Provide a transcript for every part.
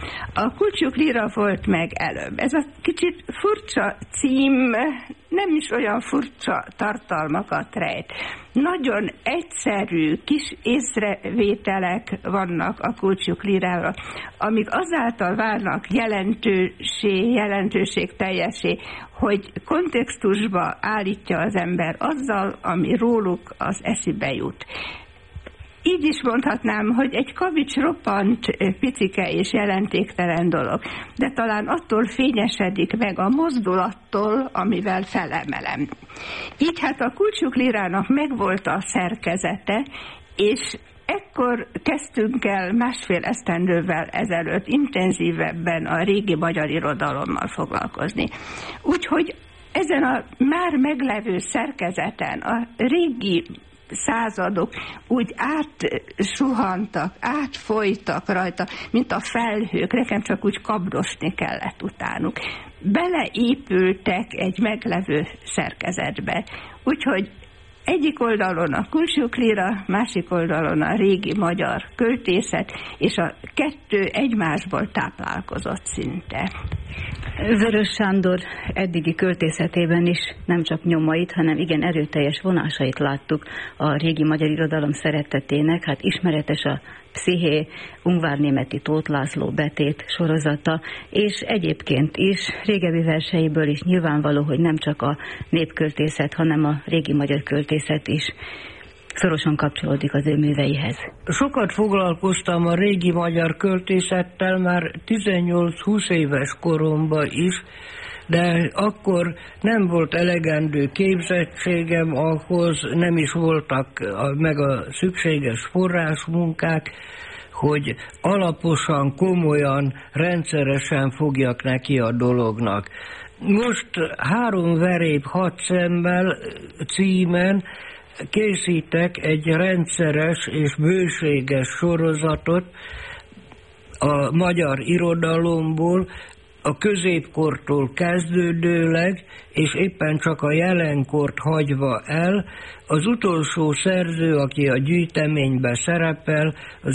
A Kulcsuk Lira volt meg előbb. Ez a kicsit furcsa cím nem is olyan furcsa tartalmakat rejt. Nagyon egyszerű kis észrevételek vannak a Kulcsuk Lirára, amik azáltal válnak jelentőségteljesé, hogy kontextusba állítja az ember azzal, ami róluk az eszébe jut. Így is mondhatnám, hogy egy kavics roppant picike és jelentéktelen dolog, de talán attól fényesedik meg a mozdulattól, amivel felemelem. Így hát a Kulcsuk Lirának megvolt a szerkezete, és ekkor kezdtünk el másfél esztendővel ezelőtt intenzívebben a régi magyar irodalommal foglalkozni. Úgyhogy ezen a már meglevő szerkezeten a régi századok úgy átsuhantak, átfolytak rajta, mint a felhők, nekem csak úgy kabdosni kellett utánuk. Beleépültek egy meglevő szerkezetbe. Úgyhogy egyik oldalon a Kulcsuk Lira, másik oldalon a régi magyar költészet, és a kettő egymásból táplálkozott szinte. Vörös Sándor eddigi költészetében is nem csak nyomait, hanem igen erőteljes vonásait láttuk a régi magyar irodalom szeretetének. Hát ismeretes a Psziché, Ungvárnémeti Tóth László betét sorozata, és egyébként is régebbi verseiből is nyilvánvaló, hogy nem csak a népköltészet, hanem a régi magyar költészet is szorosan kapcsolódik az ő műveihez. Sokat foglalkoztam a régi magyar költészettel már 18-20 éves koromban is, de akkor nem volt elegendő képzettségem ahhoz, nem is voltak meg a szükséges forrásmunkák, hogy alaposan, komolyan, rendszeresen fogjak neki a dolognak. Most 3 veréb 6 szemmel címen készítek egy rendszeres és bőséges sorozatot a magyar irodalomból, a középkortól kezdődőleg, és éppen csak a jelenkort hagyva el. Az utolsó szerző, aki a gyűjteményben szerepel, az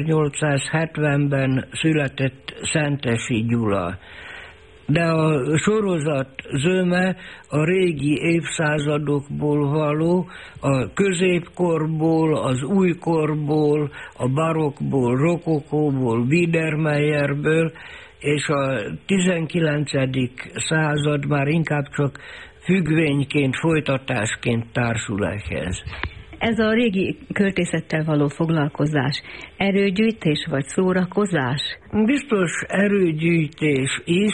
1870-ben született Szentesi Gyula. De a sorozat zöme a régi évszázadokból való, a középkorból, az újkorból, a barokkból, rokokóból, Biedermeyerből, és a 19. század már inkább csak függvényként, folytatásként társul ehhez. Ez a régi költészettel való foglalkozás erőgyűjtés vagy szórakozás? Biztos erőgyűjtés is,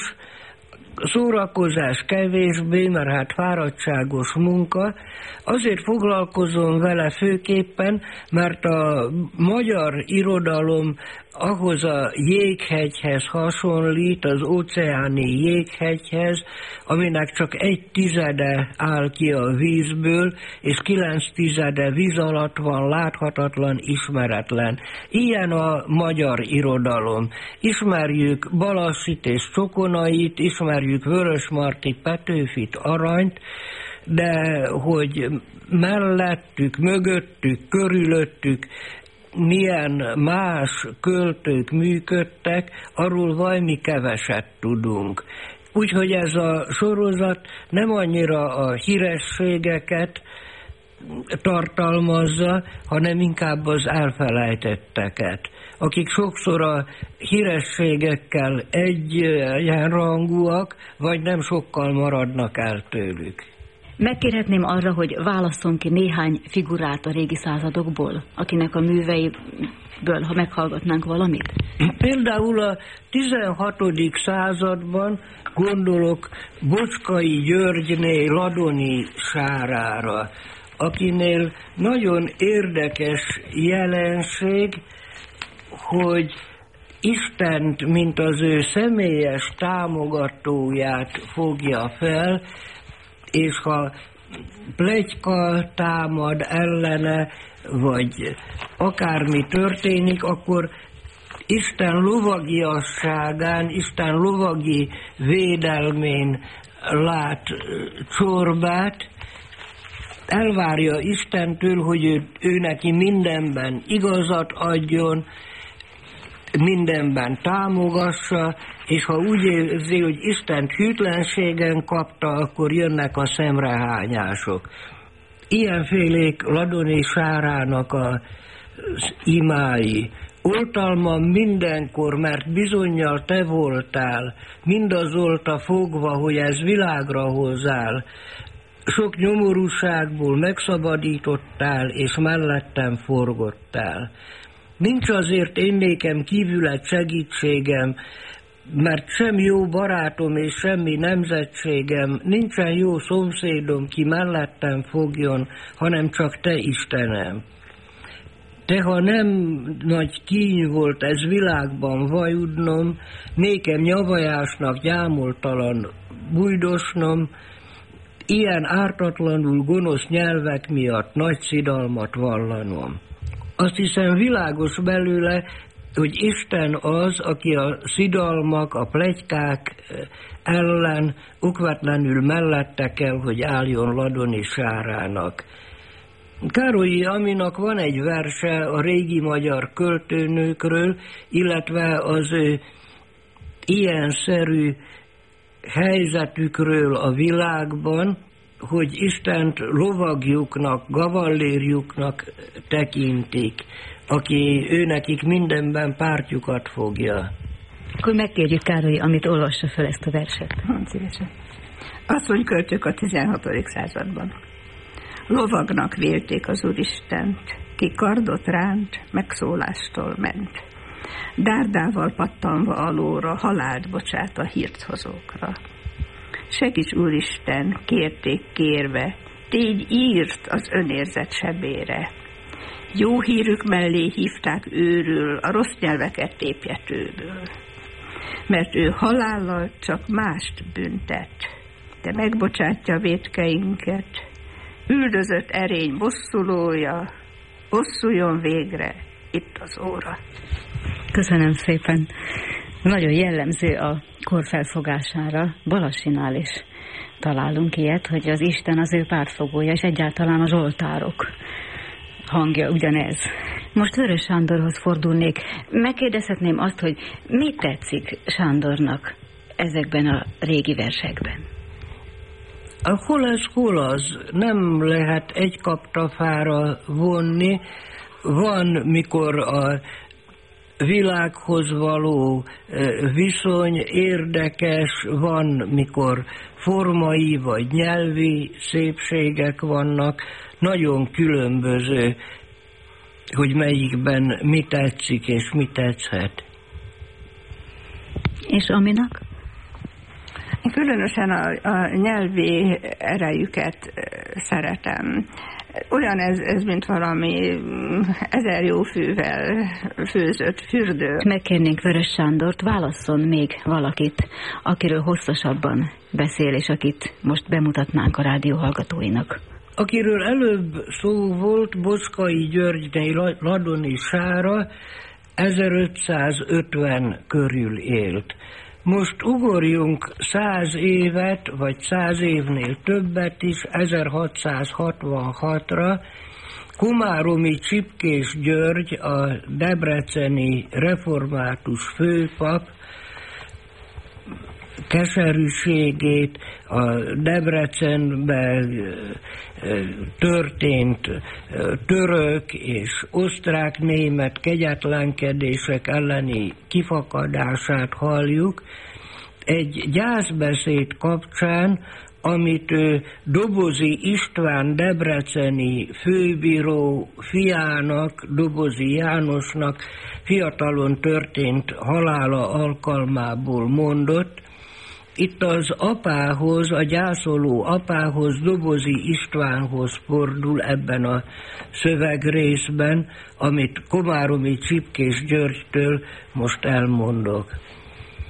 szórakozás kevésbé, mert hát fáradtságos munka. Azért foglalkozom vele főképpen, mert a magyar irodalom ahhoz a jéghegyhez hasonlít, az óceáni jéghegyhez, aminek csak 1/10 áll ki a vízből, és 9/10 víz alatt van, láthatatlan, ismeretlen. Ilyen a magyar irodalom. Ismerjük Balassit és Csokonait, ismerjük Vörösmarty Petőfit, Aranyt, de hogy mellettük, mögöttük, körülöttük milyen más költők működtek, arról valami keveset tudunk. Úgyhogy ez a sorozat nem annyira a hírességeket tartalmazza, hanem inkább az elfelejtetteket, akik sokszor a hírességekkel egyenrangúak, vagy nem sokkal maradnak el tőlük. Megkérhetném arra, hogy válasszon ki néhány figurát a régi századokból, akinek a műveiből, ha meghallgatnánk valamit? Például a 16. században gondolok Bocskai Györgyné Ladoni Sárára, akinél nagyon érdekes jelenség, hogy Istent, mint az ő személyes támogatóját fogja fel, és ha pletyka támad ellene, vagy akármi történik, akkor Isten lovagiasságán, Isten lovagi védelmén lát csorbát, elvárja Istentől, hogy ő neki mindenben igazat adjon, mindenben támogassa, és ha úgy érzi, hogy Istent hűtlenségen kapta, akkor jönnek a szemrehányások. Ilyenfélék Ladoni Sárának az imái. Oltalmam mindenkor, mert bizonnyal te voltál, mindazolta fogva, hogy ez világra hozzál. Sok nyomorúságból megszabadítottál, és mellettem forgottál. Nincs azért én nékem kívület segítségem, mert sem jó barátom és semmi nemzetségem, nincsen jó szomszédom, ki mellettem fogjon, hanem csak te, Istenem. Te, ha nem nagy kíny volt ez világban vajudnom, nékem nyavajásnak gyámoltalan bújdosnom, ilyen ártatlanul gonosz nyelvek miatt nagy szidalmat vallanom. Azt hiszem világos belőle, hogy Isten az, aki a szidalmak, a pletykák ellen okvetlenül mellette kell, hogy álljon Ladoni Sárának. Károlyi Aminak van egy verse a régi magyar költőnőkről, illetve az ő ilyenszerű helyzetükről a világban, hogy Istent lovagjuknak, gavallérjuknak tekintik, aki őnekik mindenben pártjukat fogja. Akkor megkérjük Károlyi, amit olvassa fel ezt a verset. Szívesen. Asszonyköltők a 16. században. Lovagnak vélték az Úristent, ki kardot ránt, megszólástól ment. Dárdával pattanva alóra, halált bocsát a hírthozókra. Segíts, Úristen, kérték kérve, tégy írt az önérzet sebére. Jó hírük mellé hívták őről, a rossz nyelveket tépjetőből. Mert ő halállal csak mást büntet, de megbocsátja vétkeinket. Üldözött erény bosszulója, bosszuljon végre itt az óra. Köszönöm szépen. Nagyon jellemző a kor felfogására. Balassinál is találunk ilyet, hogy az Isten az ő pártfogója, és egyáltalán a zsoltárok hangja ugyanez. Most Vörös Sándorhoz fordulnék. Megkérdezhetném azt, hogy mi tetszik Sándornak ezekben a régi versekben? Hol ez, hol az? Nem lehet egy kaptafára vonni. Van, mikor a világhoz való viszony érdekes, van, mikor formai vagy nyelvi szépségek vannak, nagyon különböző, hogy melyikben mi tetszik és mi tetszhet. És Aminak? Különösen a nyelvi erejüket szeretem. Olyan ez mint valami 1000 jó fűvel főzött fürdő. Megkérnénk Vörös Sándort, válasszon még valakit, akiről hosszasabban beszél, és akit most bemutatnánk a rádió hallgatóinak. Akiről előbb szó volt, Bocskai Györgyné Ladoni Sára 1550 körül élt. Most ugorjunk 100 évet, vagy 100 évnél többet is, 1666-ra, Komáromi Csipkés György, a debreceni református főpap keserűségét, a Debrecenben történt török és osztrák-német kegyetlenkedések elleni kifakadását halljuk. Egy gyászbeszéd kapcsán, amit Dobozi István debreceni főbíró fiának, Dobozi Jánosnak fiatalon történt halála alkalmából mondott. Itt az apához, a gyászoló apához, Dobozi Istvánhoz fordul ebben a szövegrészben, amit Komáromi Csipkés Györgytől most elmondok.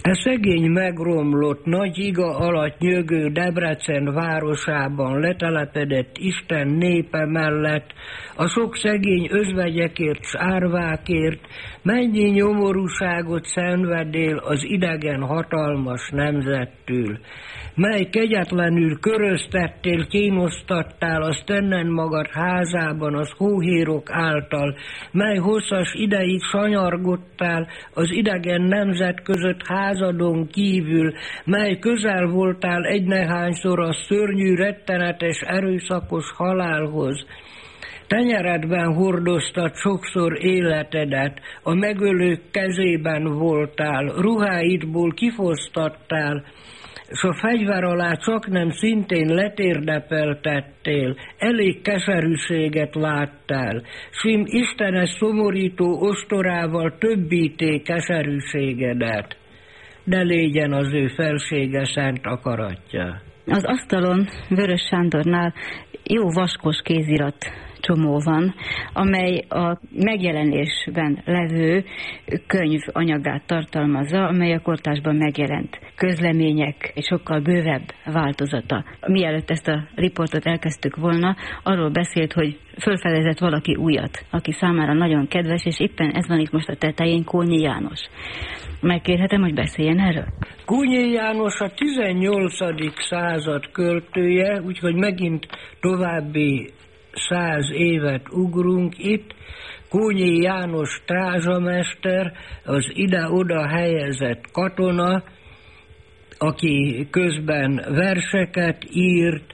E szegény megromlott, nagy iga alatt nyögő Debrecen városában letelepedett Isten népe mellett, a sok szegény özvegyekért s árvákért, mennyi nyomorúságot szenvedél az idegen hatalmas nemzettől, mely kegyetlenül köröztettél, kínosztattál, azt tennen magad házában az hóhérok által, mely hosszas ideig sanyargodtál az idegen nemzet között házadon kívül, mely közel voltál egynehányszor a szörnyű, rettenetes, erőszakos halálhoz. Tenyeredben hordoztad sokszor életedet, a megölők kezében voltál, ruháidból kifosztattál, s a fegyver alá csaknem szintén letérdepeltettél, elég keserűséget láttál, sim Istenes szomorító ostorával többíté keserűségedet, de légyen az ő felsége szent akaratja. Az asztalon Vörös Sándornál jó vaskos kézirat csomó van, amely a megjelenésben levő könyv anyagát tartalmazza, amely a kortársban megjelent közlemények és sokkal bővebb változata. Mielőtt ezt a riportot elkezdtük volna, arról beszélt, hogy fölfedezett valaki újat, aki számára nagyon kedves, és éppen ez van itt most a tetején, Kónyi János. Megkérhetem, hogy beszéljen erről? Kónyi János a 18. század költője, úgyhogy megint további 100 évet ugrunk itt. Kónyi János trázsamester, az ide-oda helyezett katona, aki közben verseket írt,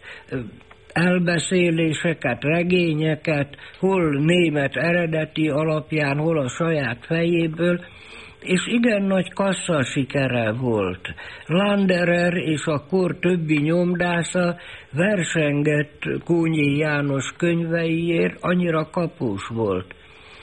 elbeszéléseket, regényeket, hol német eredeti alapján, hol a saját fejéből, és igen nagy kassza sikere volt. Landerer és a kor többi nyomdásza versengett Kónyi János könyveiért, annyira kapós volt.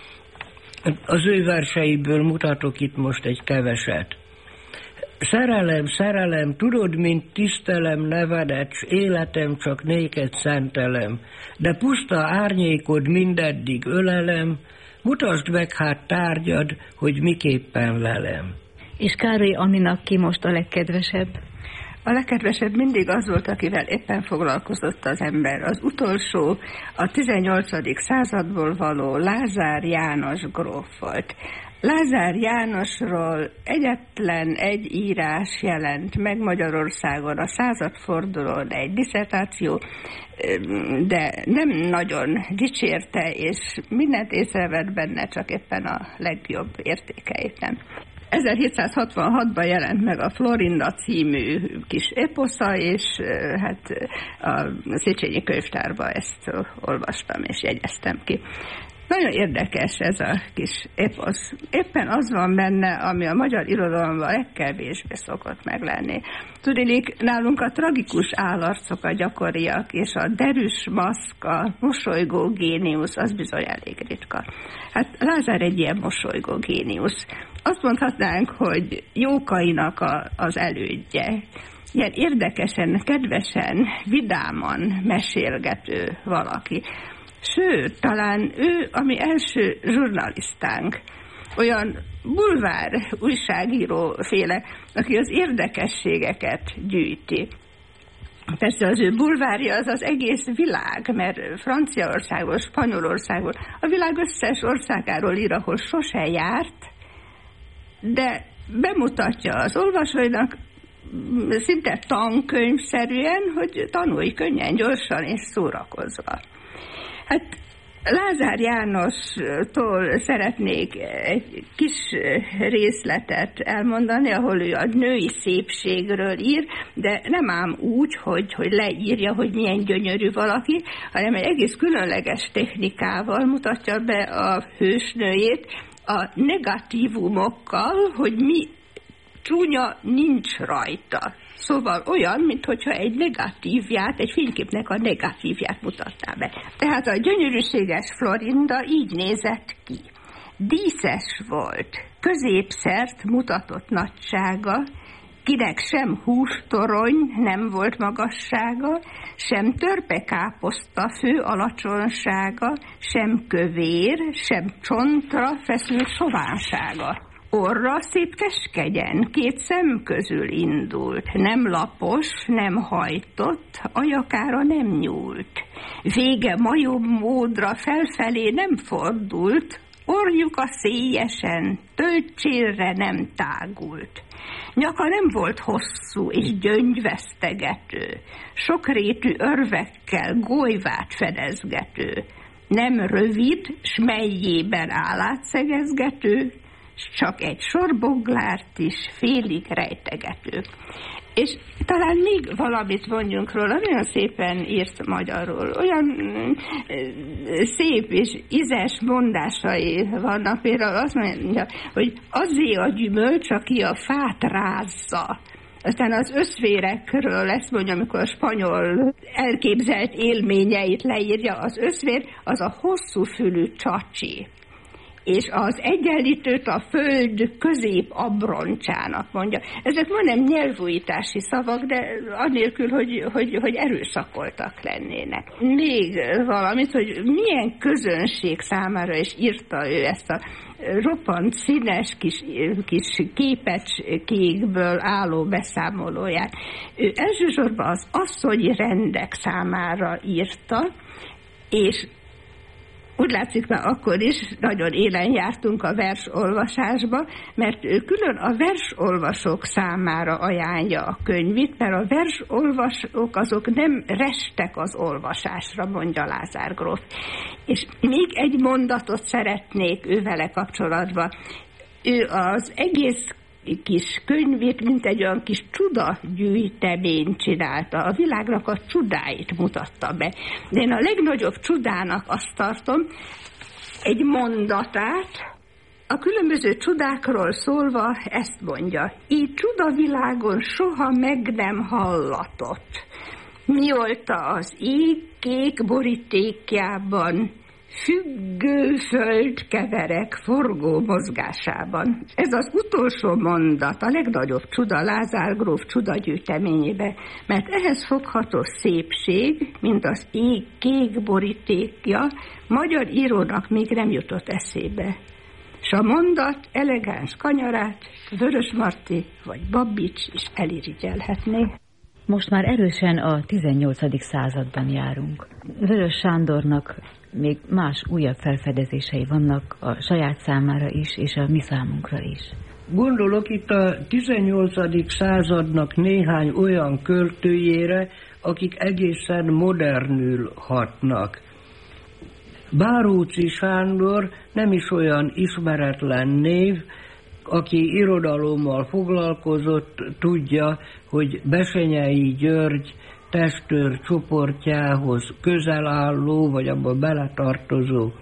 Az ő verseiből mutatok itt most egy keveset. Szerelem, szerelem, tudod, mint tisztelem nevedet, s életem csak néked szentelem, de puszta árnyékod mindeddig ölelem, mutasd meg hát tárgyad, hogy miképpen lelem. És Károly Aminak ki most a legkedvesebb? A legkedvesebb mindig az volt, akivel éppen foglalkozott az ember. Az utolsó, a 18. századból való Lázár János gróf volt. Lázár Jánosról egyetlen egy írás jelent meg Magyarországon a századfordulón, egy disszertáció, de nem nagyon dicsérte, és mindent észrevett benne, csak éppen a legjobb értékeit nem. 1766-ban jelent meg a Florinda című kis eposza, és hát a Széchenyi könyvtárban ezt olvastam és jegyeztem ki. Nagyon érdekes ez a kis eposz. Éppen az van benne, ami a magyar irodalomban legkevésbé szokott meglenni. Tudnék, nálunk a tragikus állarcok a gyakoriak, és a derűs maszk, a mosolygó géniusz, az bizony elég ritka. Hát Lázár egy ilyen mosolygó géniusz. Azt mondhatnánk, hogy Jókainak az elődje. Ilyen érdekesen, kedvesen, vidáman mesélgető valaki. Sőt, talán ő a mi első zsurnalisztánk, olyan bulvár újságíróféle, aki az érdekességeket gyűjti. Persze az ő bulvárja az az egész világ, mert Franciaországból, Spanyolországból, a világ összes országáról ír, ahol sose járt, de bemutatja az olvasóinak szinte tankönyvszerűen, hogy tanulj könnyen, gyorsan és szórakozva. Hát Lázár Jánostól szeretnék egy kis részletet elmondani, ahol ő a női szépségről ír, de nem ám úgy, hogy leírja, hogy milyen gyönyörű valaki, hanem egy egész különleges technikával mutatja be a hősnőjét, a negatívumokkal, hogy mi csúnya nincs rajta. Szóval olyan, mintha egy negatívját, egy fényképnek a negatívját mutatná be. Tehát a gyönyörűséges Florinda így nézett ki. Díszes volt, középszert mutatott nagysága, kinek sem hústorony nem volt magassága, sem törpekáposzta fő alacsonysága, sem kövér, sem csontra feszült sovánsága. Orra szép keskegyen, két szem közül indult, nem lapos, nem hajtott, a nyakára nem nyúlt. Vége majom módra felfelé nem fordult, orrjuka szélyesen, tölcsérre nem tágult. Nyaka nem volt hosszú és gyöngyvesztegető, sokrétű örvekkel golyvát fedezgető, nem rövid, s melyében állát szegezgető, csak egy sorboglárt is félig rejtegető. És talán még valamit mondjunk róla, nagyon szépen írt magyarul, olyan szép és ízes mondásai vannak, például azt mondja, hogy azért a gyümölcs, aki a fát rázza. Aztán az összvérekről lesz mondja, amikor a spanyol elképzelt élményeit leírja, az összvér az a hosszú fülű csacsi. És az egyenlítőt a föld közép abroncsának mondja. Ezek majdnem nyelvújítási szavak, de annélkül, hogy erőszakoltak lennének. Még valamit, hogy milyen közönség számára is írta ő ezt a roppant színes kis képecskékből álló beszámolóját. Ő elsősorban az asszonyi rendek számára írta, és úgy látszik, már akkor is nagyon élen jártunk a versolvasásba, mert ő külön a versolvasók számára ajánlja a könyvét, mert a versolvasók azok nem restek az olvasásra, mondja Lázár gróf. És még egy mondatot szeretnék ővele kapcsolatban. Ő az egész kis könyvét, mint egy olyan kis csudagyűjteményt csinálta. A világnak a csodáit mutatta be. De én a legnagyobb csodának azt tartom, egy mondatát, a különböző csodákról szólva ezt mondja. Így csodavilágon soha meg nem hallatott. Mióta az ég kék borítékjában függő föld keverek forgó mozgásában. Ez az utolsó mondat, a legnagyobb csuda Lázár gróf csudagyűjteményébe, mert ehhez fogható szépség, mint az ég kék borítékja, magyar írónak még nem jutott eszébe. S a mondat elegáns kanyarát Vörösmarty vagy Babbics is elirigyelhetné. Most már erősen a 18. században járunk. Vörös Sándornak még más újabb felfedezései vannak a saját számára is, és a mi számunkra is. Gondolok itt a 18. századnak néhány olyan költőjére, akik egészen modernül hatnak. Báróczy Sándor nem is olyan ismeretlen név, aki irodalommal foglalkozott, tudja, hogy Bessenyei György testőr csoportjához közel álló, vagy abba beletartozó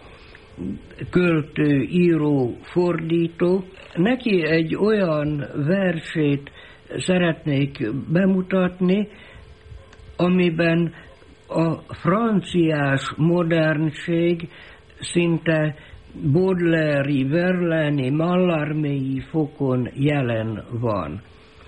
költő, író, fordító. Neki egy olyan versét szeretnék bemutatni, amiben a franciás modernség szinte Baudelaire-i, Verlaine-i, Mallarméi fokon jelen van.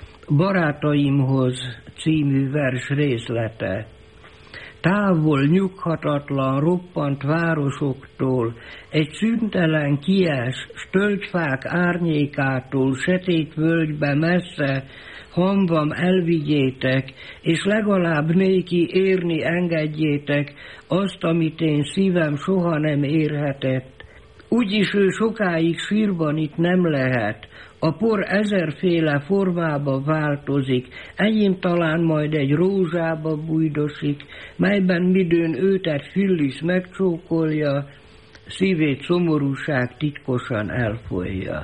Barátaimhoz című vers részlete. Távol, nyughatatlan, roppant városoktól, egy szüntelen kies, stölgyfák árnyékától, sötét völgybe messze, hamvam elvigyétek, és legalább néki érni engedjétek azt, amit én szívem soha nem érhetett. Úgyis ő sokáig sírban itt nem lehet, a por ezerféle formába változik, enyém talán majd egy rózsába bújdosik, melyben midőn őtet Phyllis megcsókolja, szívét szomorúság titkosan elfolyja.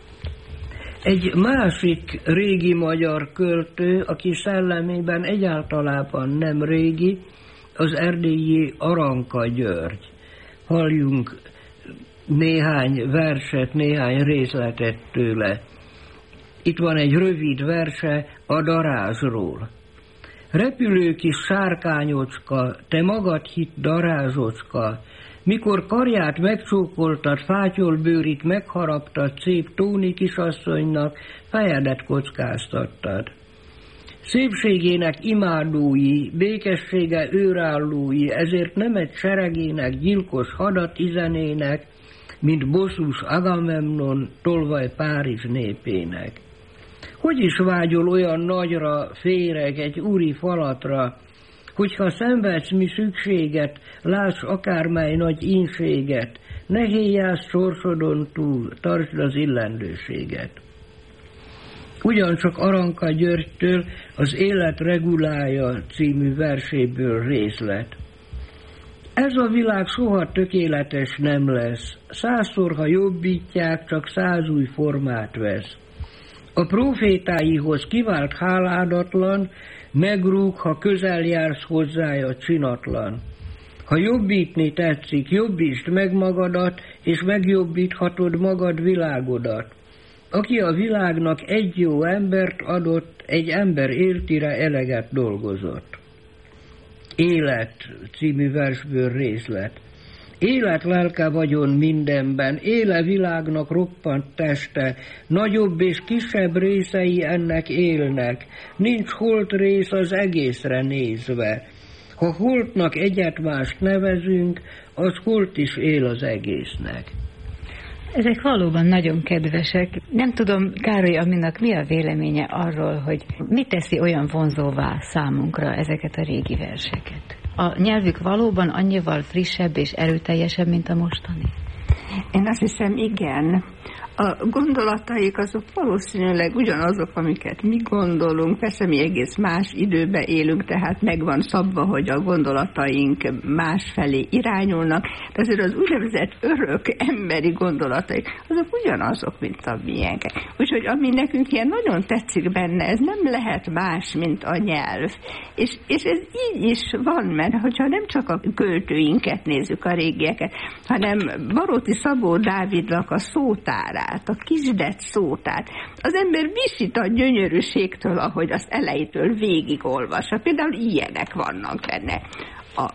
Egy másik régi magyar költő, aki szellemében egyáltalában nem régi, az erdélyi Aranka György. Halljunk néhány verset, néhány részletet tőle. Itt van egy rövid verse a darázsról. Repülő kis sárkányocska, te magad hitt darázsocska, mikor karját megcsókoltad, fátyolbőrit megharaptad szép tóni kisasszonynak, fejedet kockáztattad. Szépségének imádói, békessége őrállói, ezért nem egy seregének gyilkos hadat izenének, mint bosszús Agamemnon tolvaj Párizs népének. Hogy is vágyol olyan nagyra, féreg, egy úri falatra, hogyha szenvedsz mi szükséget, láss akármely nagy ínséget, ne héjjász sorsodon túl, tartsd az illendőséget. Ugyancsak Aranka Györgytől az Élet regulája című verséből részlet. Ez a világ soha tökéletes nem lesz, 100-szor, ha jobbítják, csak 100 új formát vesz. A profétáihoz kivált háládatlan, megrúg, ha közel jársz hozzája csinatlan. Ha jobbítni tetszik, jobbítsd meg magadat, és megjobbíthatod magad világodat. Aki a világnak egy jó embert adott, egy ember értire eleget dolgozott. Élet című versből részlet. Élet lelke vagyon mindenben, éle világnak roppant teste, nagyobb és kisebb részei ennek élnek, nincs holt rész az egészre nézve. Ha holtnak egyet-mást nevezünk, az holt is él az egésznek. Ezek valóban nagyon kedvesek. Nem tudom, Károly Aminnak mi a véleménye arról, hogy mi teszi olyan vonzóvá számunkra ezeket a régi verseket? A nyelvük valóban annyival frissebb és erőteljesebb, mint a mostani? Én azt hiszem, igen. A gondolataik azok valószínűleg ugyanazok, amiket mi gondolunk, persze mi egész más időben élünk, tehát megvan szabva, hogy a gondolataink másfelé irányulnak, de azért az úgynevezett örök emberi gondolataik, azok ugyanazok, mint a miénk. Úgyhogy ami nekünk ilyen nagyon tetszik benne, ez nem lehet más, mint a nyelv. És ez így is van, mert hogyha nem csak a költőinket nézzük, a régieket, hanem Baróti Szabó Dávidnak a szótárát, a Kisdet szótát. Az ember visít a gyönyörűségtől, ahogy azt elejétől végig olvassa. Például ilyenek vannak benne. A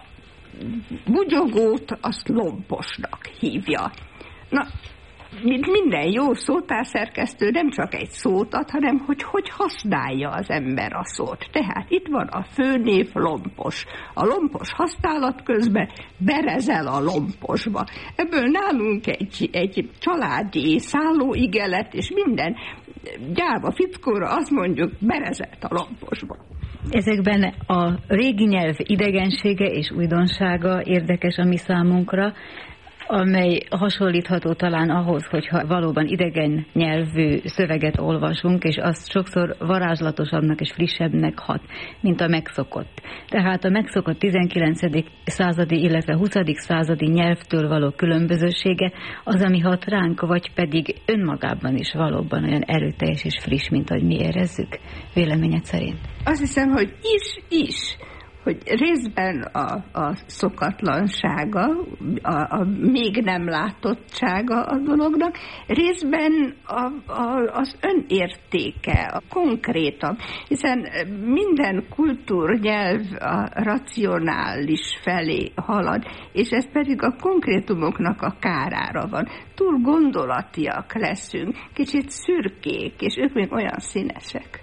bugyogót azt lomposnak hívja. Na, minden jó szótárszerkesztő nem csak egy szót ad, hanem hogy használja az ember a szót. Tehát itt van a főnév lompos. A lompos használat közben berezel a lomposba. Ebből nálunk egy családi szállóigelet, és minden gyáva fickóra azt mondjuk, berezelt a lomposba. Ezekben a régi nyelv idegensége és újdonsága érdekes a mi számunkra, amely hasonlítható talán ahhoz, hogyha valóban idegen nyelvű szöveget olvasunk, és azt sokszor varázslatosabbnak és frissebbnek hat, mint a megszokott. Tehát a megszokott 19. századi, illetve 20. századi nyelvtől való különbözősége az, ami hat ránk, vagy pedig önmagában is valóban olyan erőteljes és friss, mint ahogy mi érezzük, véleményed szerint? Azt hiszem, hogy is. Hogy részben a szokatlansága, a még nem látottsága a dolognak, részben az önértéke, a konkrétabb, hiszen minden kultúrnyelv a racionális felé halad, és ez pedig a konkrétumoknak a kárára van. Túl gondolatiak leszünk, kicsit szürkék, és ők még olyan színesek.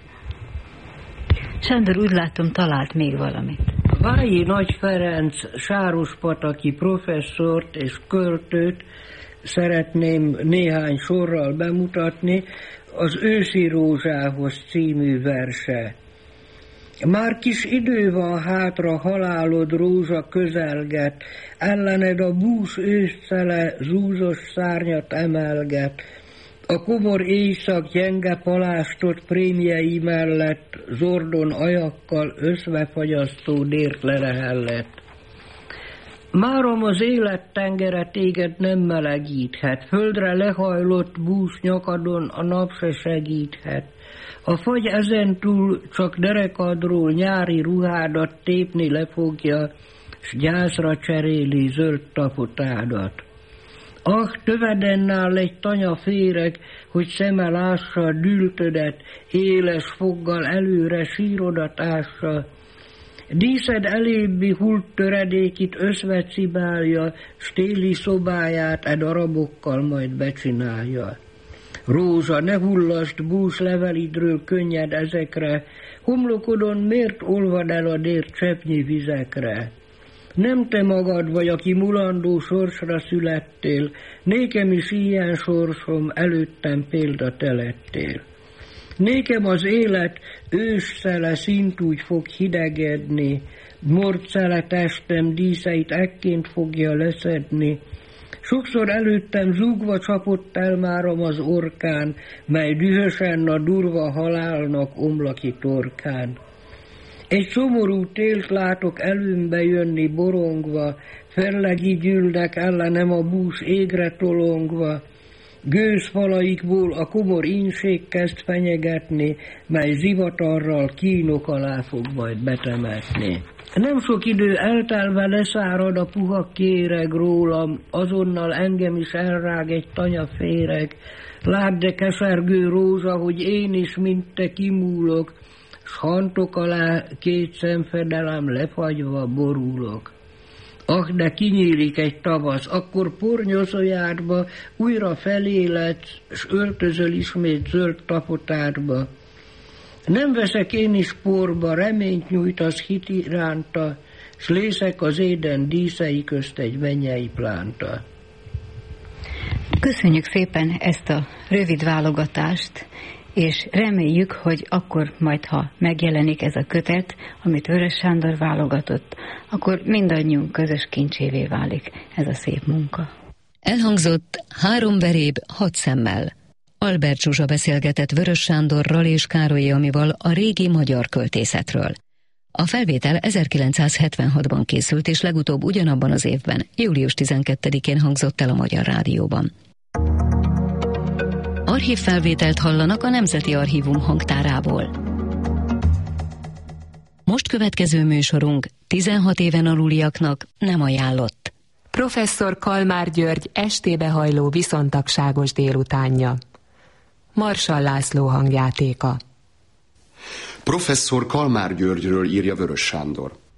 Sándor, úgy látom, talált még valamit. Vályi Nagy Ferenc sárospataki professzort és költőt szeretném néhány sorral bemutatni, az Őszi rózsához című verse. Már kis idő van hátra, halálod rózsa közelget, ellened a bús őszszele zúzos szárnyat emelget. A komor éjszak gyenge palástot prémjei mellett zordon ajakkal összvefagyasztó dért lerehellett. Márom az élet tengere téged nem melegíthet, földre lehajlott bús nyakadon a nap se segíthet. A fagy ezentúl csak derekadról nyári ruhádat tépni lefogja, s gyászra cseréli zöld tapotádat. Ah, tövedennál egy tanya féreg, hogy szeme lássa a dűltödet, éles foggal előre sírodat ássa. Díszed elébbi hult töredékit összvecibálja, s téli szobáját e darabokkal majd becsinálja. Rózsa, ne hullasd bús levelidről könnyed ezekre, homlokodon miért olvad el a dér cseppnyi vizekre? Nem te magad vagy, aki mulandó sorsra születtél, nékem is ilyen sorsom, előttem példa te lettél. Nékem az élet ősszele szintúgy fog hidegedni, mordszele testem díszeit ekként fogja leszedni. Sokszor előttem zúgva csapott el márom az orkán, mely dühösen a durva halálnak omlaki torkán. Egy szomorú télt látok előmbe jönni borongva, fellegi gyűlnek ellenem a bús égre tolongva. Gőzfalaikból a komor ínség kezd fenyegetni, mely zivatarral kínok alá fog majd betemetni. Nem sok idő eltelve leszárad a puha kéreg rólam, azonnal engem is elrág egy tanyaféreg. Lásd, de kesergő rózsa, hogy én is, mint te kimúlok, s hantok alá két szemfedelem lefagyva borulok. Ah, de kinyílik egy tavasz, akkor pornyozójádba újra feléledsz, s öltözöl ismét zöld tapotádba. Nem veszek én is porba, reményt nyújtasz hit iránta, s lészek az éden díszei közt egy mennyei plánta. Köszönjük szépen ezt a rövid válogatást, és reméljük, hogy akkor majd, ha megjelenik ez a kötet, amit Vörös Sándor válogatott, akkor mindannyiunk közös kincsévé válik ez a szép munka. Elhangzott 3 veréb 6 szemmel. Albert Zsuzsa beszélgetett Vörös Sándorral és Károly Jamival a régi magyar költészetről. A felvétel 1976-ban készült, és legutóbb ugyanabban az évben, július 12-én hangzott el a Magyar Rádióban. Archívfelvételt hallanak a Nemzeti Archívum hangtárából. Most következő műsorunk 16 éven aluliaknak nem ajánlott. Professzor Kalmár György estébe hajló viszontagságos délutánja. Marsally László hangjátéka. Professzor Kalmár Györgyről írja Vörös Sándor.